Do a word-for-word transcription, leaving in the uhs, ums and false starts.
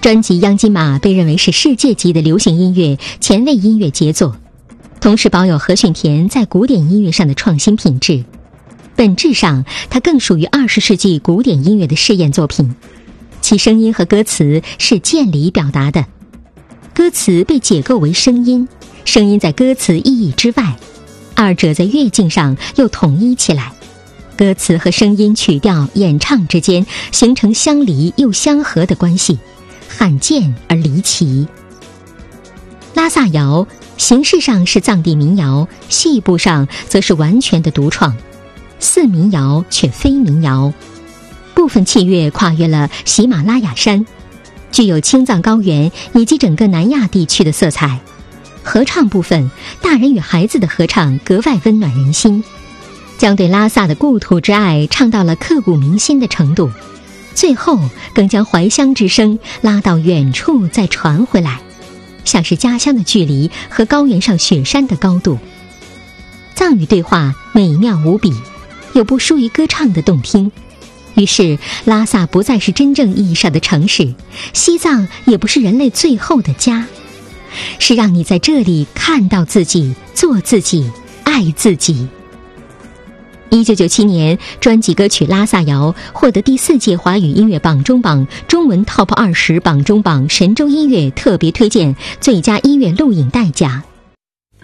专辑《央金马》被认为是世界级的流行音乐前卫音乐杰作，同时保有何训田在古典音乐上的创新品质。本质上，它更属于二十世纪古典音乐的试验作品，其声音和歌词是渐离表达的。歌词被解构为声音，声音在歌词意义之外，二者在乐境上又统一起来。歌词和声音、曲调、演唱之间形成相离又相合的关系，罕见而离奇。拉萨谣形式上是藏地民谣，细部上则是完全的独创，似民谣却非民谣。部分器乐跨越了喜马拉雅山，具有青藏高原以及整个南亚地区的色彩。合唱部分，大人与孩子的合唱格外温暖人心，将对拉萨的故土之爱唱到了刻骨铭心的程度，最后更将怀乡之声拉到远处再传回来，像是家乡的距离和高原上雪山的高度。藏语对话美妙无比，又不输于歌唱的动听。于是拉萨不再是真正意义上的城市，西藏也不是人类最后的家，是让你在这里看到自己，做自己，爱自己。一九九七年，专辑歌曲《拉萨谣》获得第四届华语音乐榜中榜中文 Top 二十榜中榜神州音乐特别推荐最佳音乐录影带奖。